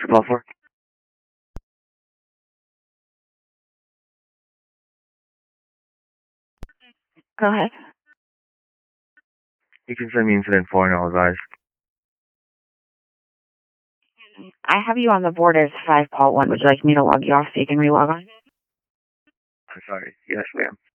Call for? Go ahead. You can send me incident 4 and I'll advise. I have you on the board as 5 Paul 1. Would you like me to log you off so you can relog on? I'm sorry. Yes, ma'am.